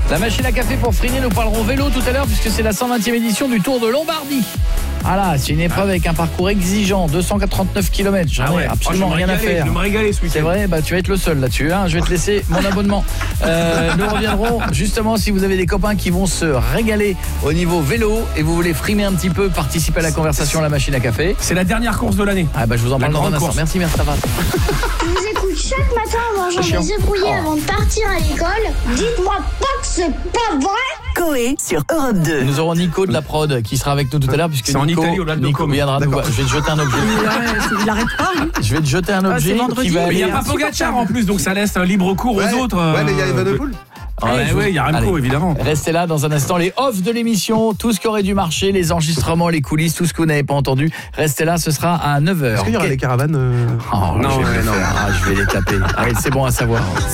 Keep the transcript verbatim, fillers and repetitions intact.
La machine à café pour Friner, nous parlerons vélo tout à l'heure puisque c'est la cent vingtième édition du Tour de Lombardie. Voilà, c'est une épreuve avec un parcours exigeant, deux cent trente-neuf kilomètres. J'en ai Ah ouais. absolument oh, rien régaler, à faire. Je vais me régaler ce week-end. C'est vrai, bah tu vas être le seul là-dessus. Hein. Je vais te laisser mon abonnement. Euh, nous reviendrons justement si vous avez des copains qui vont se régaler au niveau vélo et vous voulez frimer un petit peu, participer à la conversation à la machine à café. C'est la dernière course de l'année. Ah bah je vous en La parle dans un grande instant. course. Merci, merci, ça va. Je vous écoute chaque matin en mangeant C'est chiant. des œufs brouillés Oh. avant de partir à l'école. Dites-moi pas que c'est pas vrai. Coé sur Europe deux. Nous aurons Nico de la prod qui sera avec nous tout à l'heure puisque C'est en Nico, Italie, au Lac de Nico Como. viendra nous voir. Je vais te jeter un objet. Il arrête pas. Hein. Je vais te jeter un Ah, objet c'est vendredi. qui va Mais il aller. n'y a pas Pogacar en plus, donc ça laisse un libre cours Ouais, aux autres. ouais, mais il y a euh, Evenepoel. Ouais, Ouais, je vous- ouais, il y a Remco, Allez. évidemment. Restez là dans un instant, les offs de l'émission, tout ce qui aurait dû marcher, les enregistrements, les coulisses, tout ce que vous n'avez pas entendu. Restez là, ce sera à neuf heures. Est-ce qu'il y aura Ok. les caravanes euh, Oh, Non, je vais ouais, le non. faire. Ah, je vais les taper. Ah oui, c'est bon à savoir.